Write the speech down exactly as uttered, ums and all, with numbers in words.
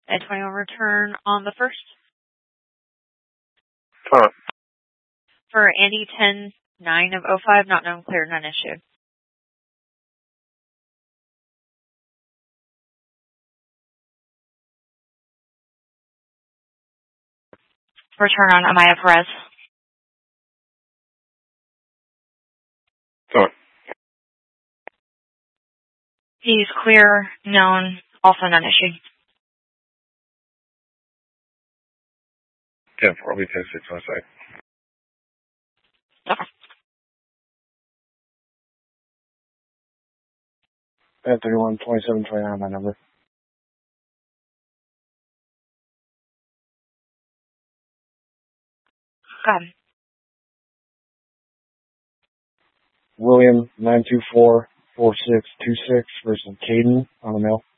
A twenty-one return on the first. Huh. For Andy ten nine of oh five, not known, clear, none issued. Return on Amaya Perez. Huh. He's clear, known, also none issued. ten four, I'll be ten six on site. Okay. ten thirty-one, twenty-seven twenty-nine, my number. Go ahead. William, nine two four, four six two six versus Caden on the mail.